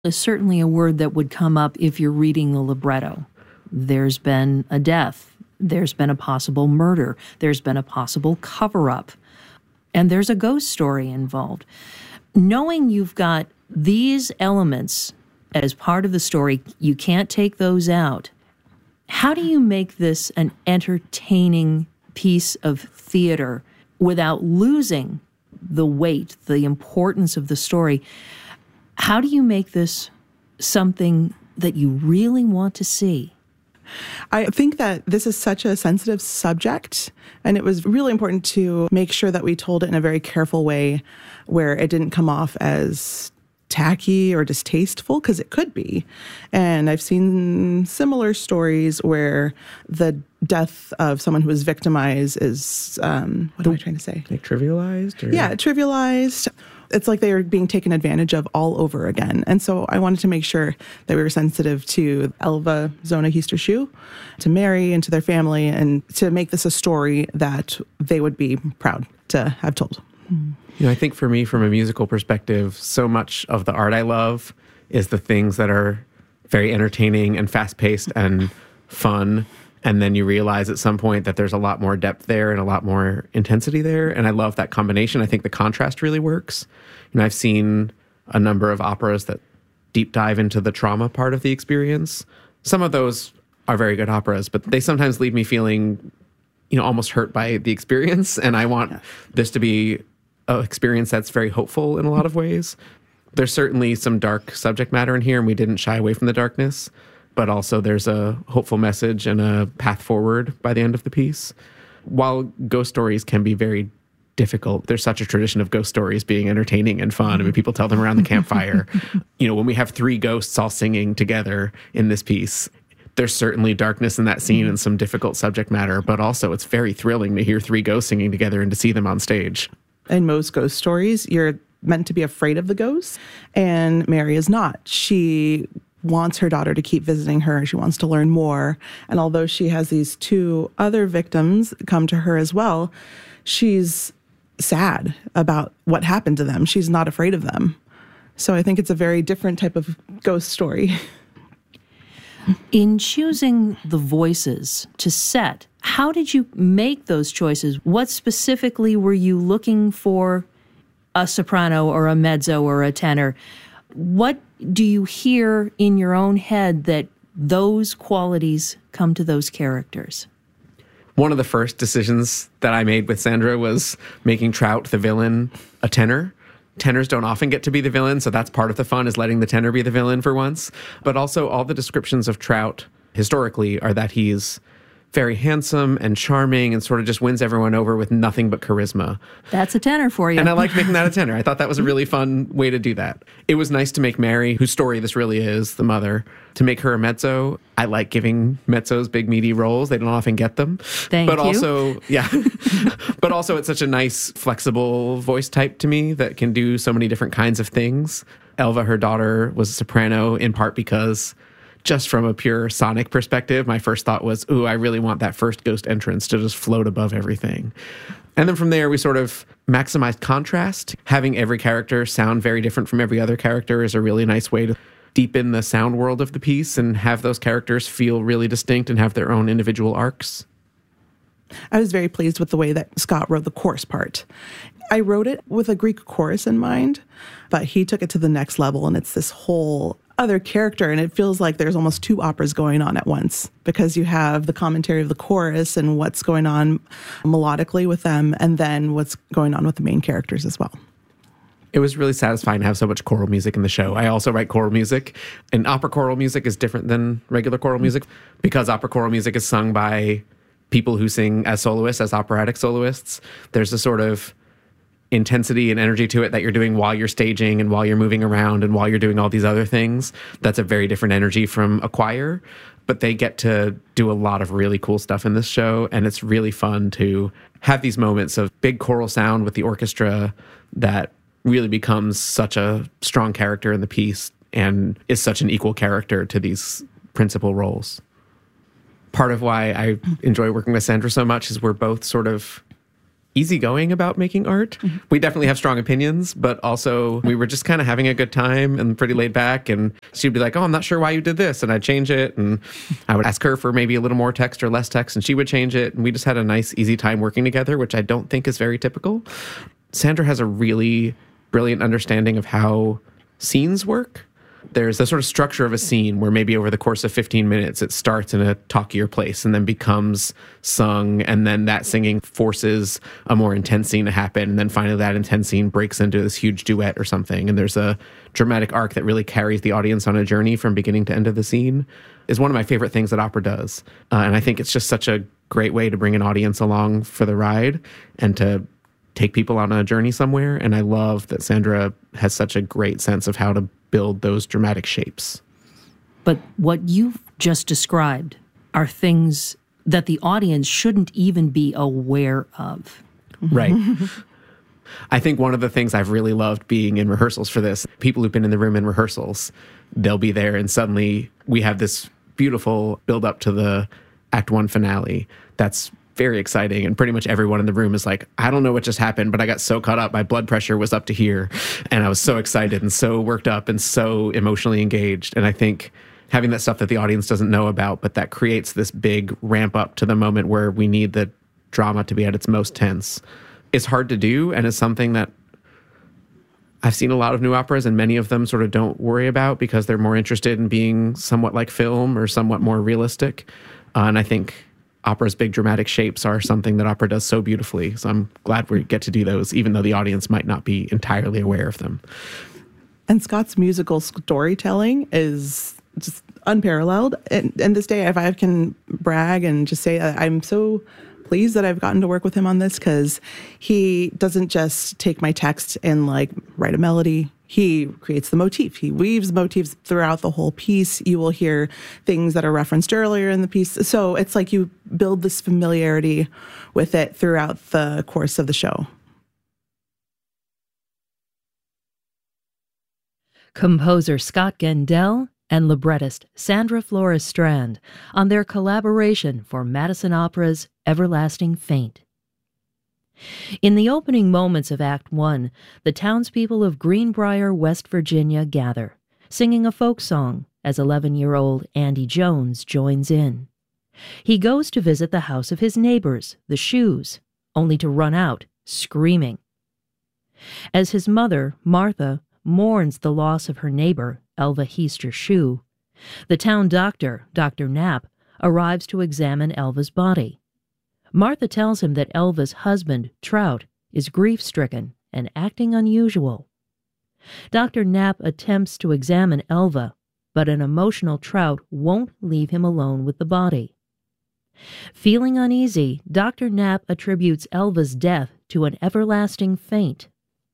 is certainly a word that would come up if you're reading the libretto. There's been a death. There's been a possible murder. There's been a possible cover-up. And there's a ghost story involved. Knowing you've got these elements as part of the story, you can't take those out. How do you make this an entertaining piece of theater without losing the weight, the importance of the story? How do you make this something that you really want to see? I think that this is such a sensitive subject, and it was really important to make sure that we told it in a very careful way where it didn't come off as tacky or distasteful, because it could be. And I've seen similar stories where the death of someone who was victimized is, what am I trying to say? Like trivialized? Or? Yeah, trivialized. It's like they are being taken advantage of all over again. And so I wanted to make sure that we were sensitive to Elva, Zona Histershu, to Mary, and to their family, and to make this a story that they would be proud to have told. You know, I think for me, from a musical perspective, so much of the art I love is the things that are very entertaining and fast-paced and fun. And then you realize at some point that there's a lot more depth there and a lot more intensity there. And I love that combination. I think the contrast really works. You know, I've seen a number of operas that deep dive into the trauma part of the experience. Some of those are very good operas, but they sometimes leave me feeling, you know, almost hurt by the experience. And I want this to be an experience that's very hopeful in a lot of ways. There's certainly some dark subject matter in here, and we didn't shy away from the darkness. But also there's a hopeful message and a path forward by the end of the piece. While ghost stories can be very difficult, there's such a tradition of ghost stories being entertaining and fun. I mean, people tell them around the campfire. You know, when we have three ghosts all singing together in this piece, there's certainly darkness in that scene and some difficult subject matter, but also it's very thrilling to hear three ghosts singing together and to see them on stage. In most ghost stories, you're meant to be afraid of the ghosts, and Mary is not. She wants her daughter to keep visiting her. She wants to learn more. And although she has these two other victims come to her as well, she's sad about what happened to them. She's not afraid of them. So I think it's a very different type of ghost story. In choosing the voices to set, how did you make those choices? What specifically were you looking for, a soprano or a mezzo or a tenor? What do you hear in your own head that those qualities come to those characters? One of the first decisions that I made with Sandra was making Trout, the villain, a tenor. Tenors don't often get to be the villain, so that's part of the fun, is letting the tenor be the villain for once. But also all the descriptions of Trout historically are that he's very handsome and charming and sort of just wins everyone over with nothing but charisma. That's a tenor for you. And I liked making that a tenor. I thought that was a really fun way to do that. It was nice to make Mary, whose story this really is, the mother, to make her a mezzo. I like giving mezzos big, meaty roles. They don't often get them. Thank you. But also, yeah. But also it's such a nice, flexible voice type to me that can do so many different kinds of things. Elva, her daughter, was a soprano in part because just from a pure sonic perspective, my first thought was, ooh, I really want that first ghost entrance to just float above everything. And then from there, we sort of maximized contrast. Having every character sound very different from every other character is a really nice way to deepen the sound world of the piece and have those characters feel really distinct and have their own individual arcs. I was very pleased with the way that Scott wrote the chorus part. I wrote it with a Greek chorus in mind, but he took it to the next level, and it's this whole other character, and it feels like there's almost two operas going on at once, because you have the commentary of the chorus and what's going on melodically with them, and then what's going on with the main characters as well. It was really satisfying to have so much choral music in the show. I also write choral music, and opera choral music is different than regular choral music because opera choral music is sung by people who sing as soloists, as operatic soloists. There's a sort of intensity and energy to it that you're doing while you're staging and while you're moving around and while you're doing all these other things. That's a very different energy from a choir, but they get to do a lot of really cool stuff in this show, and it's really fun to have these moments of big choral sound with the orchestra that really becomes such a strong character in the piece and is such an equal character to these principal roles. Part of why I enjoy working with Sandra so much is we're both sort of easygoing about making art. We definitely have strong opinions, but also we were just kind of having a good time and pretty laid back. And she'd be like, oh, I'm not sure why you did this. And I'd change it. And I would ask her for maybe a little more text or less text, and she would change it. And we just had a nice, easy time working together, which I don't think is very typical. Sandra has a really brilliant understanding of how scenes work. There's a sort of structure of a scene where maybe over the course of 15 minutes, it starts in a talkier place and then becomes sung. And then that singing forces a more intense scene to happen. And then finally that intense scene breaks into this huge duet or something. And there's a dramatic arc that really carries the audience on a journey from beginning to end of the scene. Is one of my favorite things that opera does. And I think it's just such a great way to bring an audience along for the ride and to take people on a journey somewhere. And I love that Sandra has such a great sense of how to build those dramatic shapes. But what you've just described are things that the audience shouldn't even be aware of. Right. I think one of the things I've really loved being in rehearsals for this, people who've been in the room in rehearsals, they'll be there and suddenly we have this beautiful build up to the Act 1 finale that's very exciting, and pretty much everyone in the room is like, I don't know what just happened, but I got so caught up. My blood pressure was up to here, and I was so excited and so worked up and so emotionally engaged. And I think having that stuff that the audience doesn't know about, but that creates this big ramp up to the moment where we need the drama to be at its most tense, is hard to do, and is something that I've seen a lot of new operas, and many of them sort of don't worry about because they're more interested in being somewhat like film or somewhat more realistic. And I think opera's big dramatic shapes are something that opera does so beautifully. So I'm glad we get to do those, even though the audience might not be entirely aware of them. And Scott's musical storytelling is just unparalleled. And this day, if I can brag and just say I'm so pleased that I've gotten to work with him on this, because he doesn't just take my text and like write a melody. He creates the motif. He weaves motifs throughout the whole piece. You will hear things that are referenced earlier in the piece. So it's like you build this familiarity with it throughout the course of the show. Composer Scott Gendel and librettist Sandra Flores Strand on their collaboration for Madison Opera's Everlasting Faint. In the opening moments of Act 1, the townspeople of Greenbrier, West Virginia gather, singing a folk song as 11-year-old Andy Jones joins in. He goes to visit the house of his neighbors, the Shoes, only to run out, screaming. As his mother, Martha, mourns the loss of her neighbor, Elva Heaster Shue, the town doctor, Dr. Knapp, arrives to examine Elva's body. Martha tells him that Elva's husband, Trout, is grief-stricken and acting unusual. Dr. Knapp attempts to examine Elva, but an emotional Trout won't leave him alone with the body. Feeling uneasy, Dr. Knapp attributes Elva's death to an everlasting faint.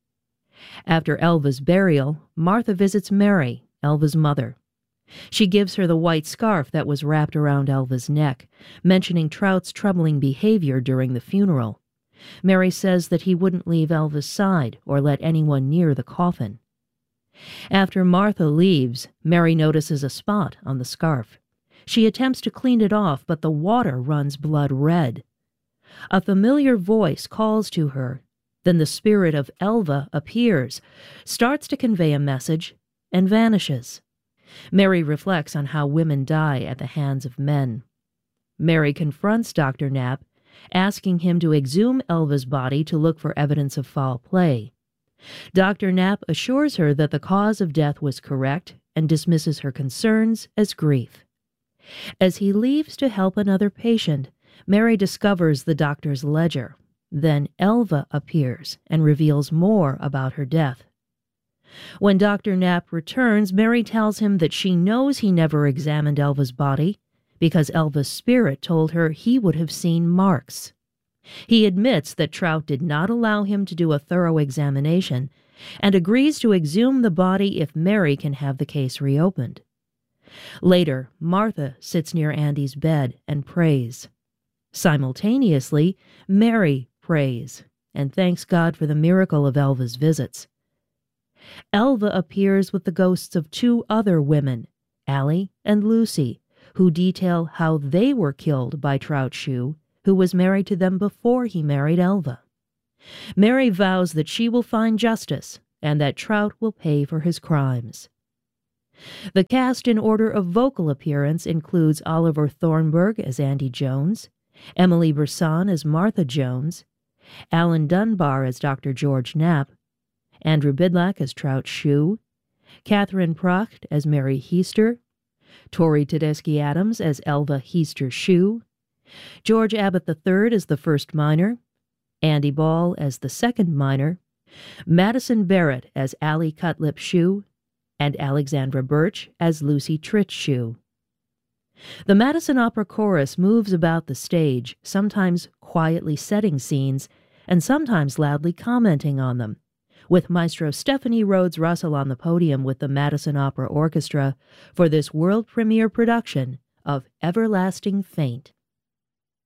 After Elva's burial, Martha visits Mary, Elva's mother. She gives her the white scarf that was wrapped around Elva's neck, mentioning Trout's troubling behavior during the funeral. Mary says that he wouldn't leave Elva's side or let anyone near the coffin. After Martha leaves, Mary notices a spot on the scarf. She attempts to clean it off, but the water runs blood red. A familiar voice calls to her. Then the spirit of Elva appears, starts to convey a message, and vanishes. Mary reflects on how women die at the hands of men. Mary confronts Dr. Knapp, asking him to exhume Elva's body to look for evidence of foul play. Dr. Knapp assures her that the cause of death was correct and dismisses her concerns as grief. As he leaves to help another patient, Mary discovers the doctor's ledger. Then Elva appears and reveals more about her death. When Dr. Knapp returns, Mary tells him that she knows he never examined Elva's body because Elva's spirit told her he would have seen marks. He admits that Trout did not allow him to do a thorough examination and agrees to exhume the body if Mary can have the case reopened. Later, Martha sits near Andy's bed and prays. Simultaneously, Mary prays and thanks God for the miracle of Elva's visits. Elva appears with the ghosts of two other women, Allie and Lucy, who detail how they were killed by Trout Shue, who was married to them before he married Elva. Mary vows that she will find justice and that Trout will pay for his crimes. The cast in order of vocal appearance includes Oliver Thornburg as Andy Jones, Emily Brisson as Martha Jones, Alan Dunbar as Dr. George Knapp, Andrew Bidlack as Trout Shue, Catherine Pracht as Mary Heaster, Tori Tedeschi Adams as Elva Heaster Shue, George Abbott III as the first miner, Andy Ball as the second miner, Madison Barrett as Allie Cutlip Shue, and Alexandra Birch as Lucy Tritch Shue. The Madison Opera Chorus moves about the stage, sometimes quietly setting scenes, and sometimes loudly commenting on them, with Maestro Stephanie Rhodes Russell on the podium with the Madison Opera Orchestra for this world premiere production of Everlasting Faint.